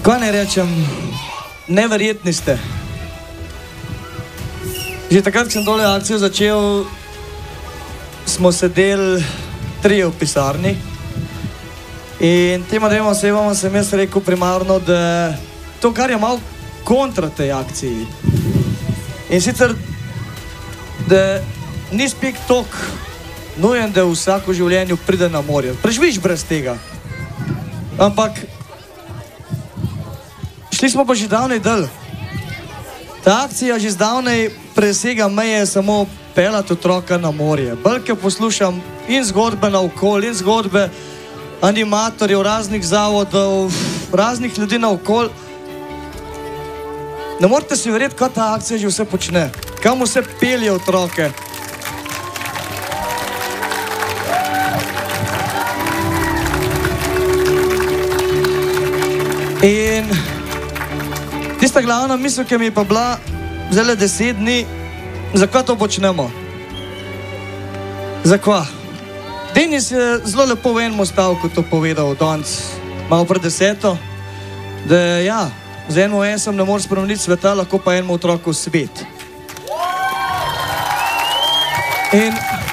Kaj ne rečem, neverjetni ste. Že takrat, ko sem tole akcijo začel, smo sedeli 3 v pisarni in tema 2 osebama sem jaz rekel primarno, da to, kar je malo kontra tej akciji. In sicer, da ni spik tok nujen, da vsako življenju pride na morje. Preživiš brez tega. Ampak šli smo pa že davnej dal. Ta akcija že zdavnej presega meje samo pelati otroka na morje. Bolj poslušam in zgodbe naokol, in zgodbe animatorjev, raznih zavodov, raznih ljudi naokol. Ne morete si verjeti, kaj ta akcija že vse počne. Kam vse pelje otroke. In tista glavna misel, ki mi je pa bila zdaj 10 dni, zakaj to počnemo? Zakaj? Denis je zelo lepo v enem stavku to povedal danes, malo pred 10, da ja, z enim esom ne moreš spremeniti sveta, lahko pa enemu otroku svet. In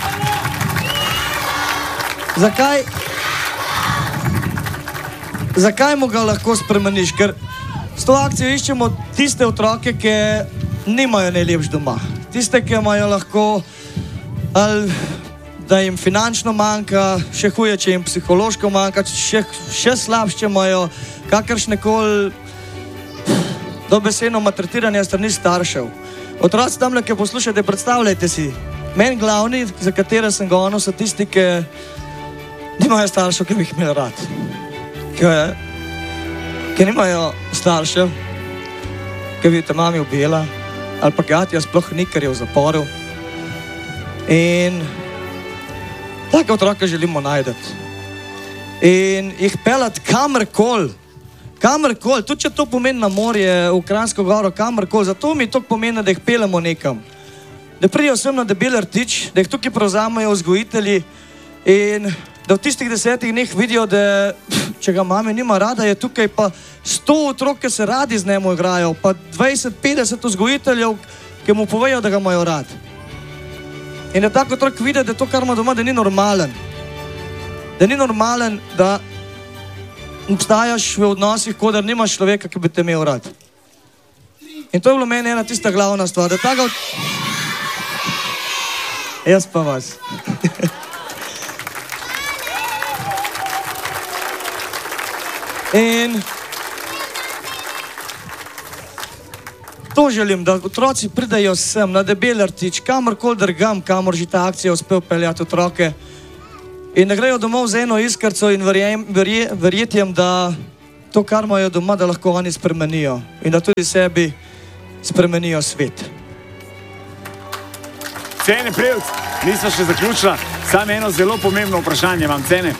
zakaj mu ga lahko spremeniš? Ker s to akcijo iščemo tiste otroke, ki nimajo najlepš doma. Tiste, ki imajo lahko, ali da jim finančno manjka, še huje, če jim psihološko manjka, še slabše imajo kakršnekoli dobesedno maltretiranje strani staršev. Otroci tamle, ki poslušate, predstavljajte si, meni glavni, za katere sem gonil, so tisti, ki nimajo staršev, ki bi jih imeli rad. Ki nimajo staršev, ki bi te mami ubila, ali pa gatja sploh ni, ker je v zaporu. In take otroke želimo najdeti. In jih pelati kamorkoli, tudi če to pomeni na morje, v Kranjsko goro, kamorkoli, zato mi to pomeni, da jih pelemo nekam. Da prijo sem na Debeli rtič, da jih tukaj prevzamejo vzgojitelji in da v tistih 10 dneh vidijo, da če ga mami nima rada, je tukaj pa 100 otrok, ki se radi z njemu igrajo, pa 20-50 vzgojiteljev, ki mu povejo, da ga imajo rad. In da tako otrok vidi, da to, kar ima doma, da ni normalen. Da ni normalen, da obstajaš v odnosih, kot da nimaš človeka, ki bi te imel rad. In to je bilo meni ena tista glavna stvar, da tako... Jaz pa vas. In to želim, da otroci pridajo sem na Debeli rtič, kamorkoli drgam, kamor že ta akcija uspel peljati otroke in da grejo domov z eno iskrco in verjetjem, da to, kar imajo doma, da lahko oni spremenijo in da tudi sebi spremenijo svet. Cene Prevc, nismo še zaključila, samo eno zelo pomembno vprašanje vam, Cene.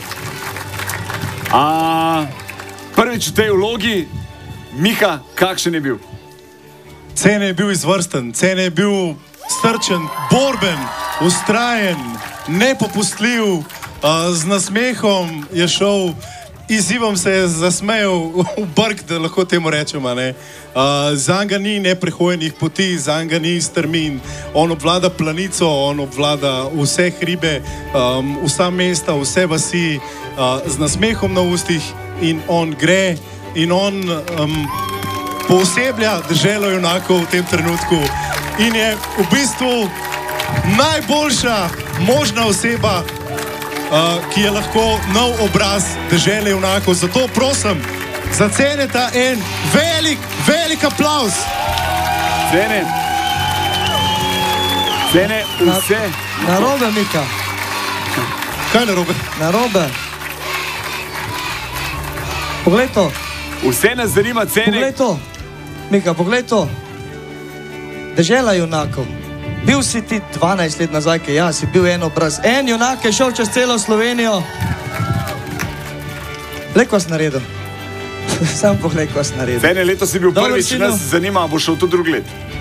Prvič v tej vlogi, Miha, kakšen je bil? Cene je bil izvrsten, Cene je bil srčen, borben, vztrajen, nepopustljiv, z nasmehom je šel, izzivom se je zasmejal v brk, da lahko temu rečemo. Zanj ga ni neprehojenih poti, zanj ga ni strmin. On obvlada planico, on obvlada vse hribe, vsa mesta, vse vasi, z nasmehom na ustih in on gre in on pooseblja deželo junakov v tem trenutku in je v bistvu najboljša možna oseba, ki je lahko nov obraz dežele junakov. Zato prosim, za Ceneta en velik aplavz. Cene, vse. Narobe, Mika. Kaj narobe? Narobe. Poglej to. Vse nas zanima, Cene. Poglej to. Mika, poglej to. Dežela junakov. Bil si ti 12 let nazaj, ki ja, si bil en obraz. En junak je šel čez celo Slovenijo. Le, ko si naredil. Sam poglej, ko si naredil. Cene, leto si bil prvič, nas zanima, bo šel tudi drug let.